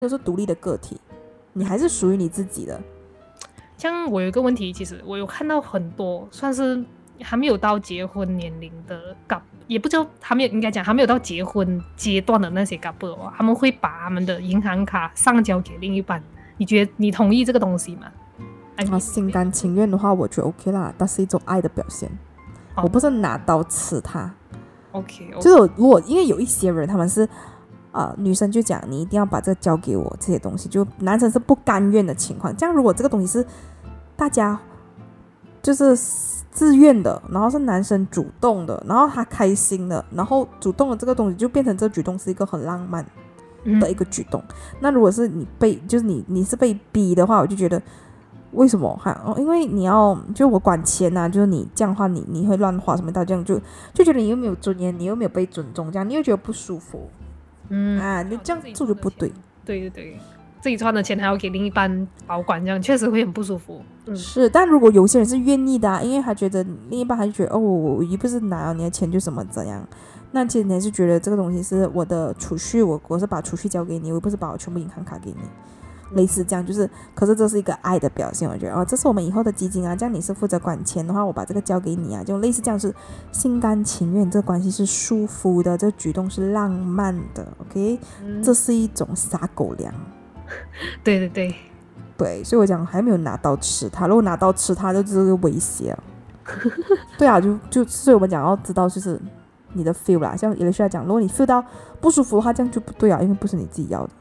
都是独立的个体，你还是属于你自己的。 像我有一个问题，其实我有看到很多算是还没有到结婚年龄的 couple， 也不叫还没有，应该讲还没有到结婚阶段的那些 couple 哦，他们会把他们的银行卡上交给另一半。你觉得你同意这个东西吗？ 心甘情愿的话，我觉得 OK 啦，但是一种爱的表现。我不是拿刀刺他。 OK， 就是如果因为有一些人他们是女生就讲你一定要把这个交给我，这些东西就男生是不甘愿的情况。这样如果这个东西是大家就是自愿的，然后是男生主动的，然后他开心的，然后主动的这个东西就变成这个举动是一个很浪漫的一个举动。那如果是你被就是你是被逼的话，我就觉得为什么因为你要就我管钱啊，就是你这样的话你会乱花什么到这样就觉得你又没有尊严，你又没有被尊重，这样你又觉得不舒服。你这样做就不对。 对对对，自己赚的钱还要给另一半保管，这样确实会很不舒服。 是，但如果有些人是愿意的因为他觉得另一半还是觉得我一不是拿了你的钱就什么怎样，那其实你还是觉得这个东西是我的储蓄，我是把储蓄交给你，我不是把我全部银行卡给你。类似这样，就是可是这是一个爱的表现，我觉得这是我们以后的基金这样你是负责管钱的话，我把这个交给你就类似这样，是心甘情愿，这关系是舒服的，这举动是浪漫的 OK，这是一种撒狗粮。 对对对对，所以我讲还没有拿刀吃他，如果拿刀吃他就是个威胁对所以我们讲要知道就是你的 feel 啦，像有的需要讲，如果你 feel 到不舒服的话，这样就不对因为不是你自己要的。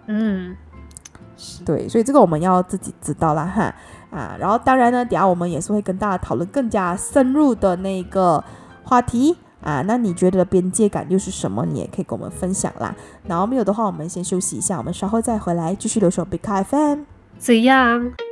对，所以这个我们要自己知道啦然后当然呢，等下我们也是会跟大家讨论更加深入的那个话题那你觉得边界感又是什么？你也可以跟我们分享啦。然后没有的话，我们先休息一下，我们稍后再回来继续留守 Big FM。 这样。